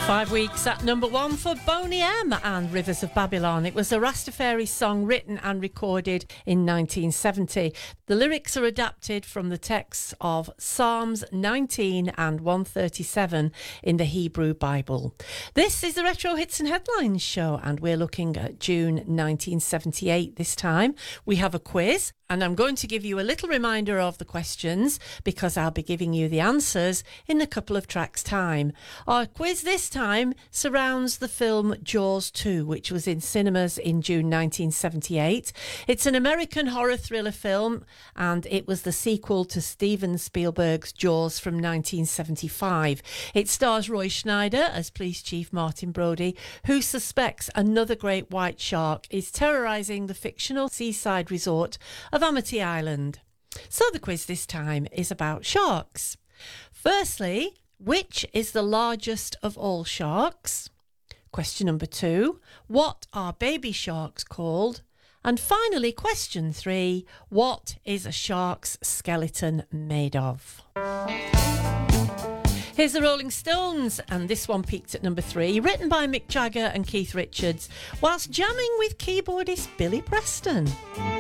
5 weeks at number 1 for Boney M and Rivers of Babylon. It was a Rastafari song written and recorded in 1970. The lyrics are adapted from the texts of Psalms 19 and 137 in the Hebrew Bible. This is the Retro Hits and Headlines show, and we're looking at June 1978 this time. We have a quiz, and I'm going to give you a little reminder of the questions because I'll be giving you the answers in a couple of tracks' time. Our quiz this time surrounds the film Jaws 2, which was in cinemas in June 1978. It's an American horror thriller film, and it was the sequel to Steven Spielberg's Jaws from 1975. It stars Roy Schneider as Police Chief Martin Brody, who suspects another great white shark is terrorising the fictional seaside resort of Amity Island. So the quiz this time is about sharks. Firstly, which is the largest of all sharks? Question number 2, what are baby sharks called? And finally, question 3, what is a shark's skeleton made of? Here's the Rolling Stones, and this one peaked at number 3, written by Mick Jagger and Keith Richards, whilst jamming with keyboardist Billy Preston.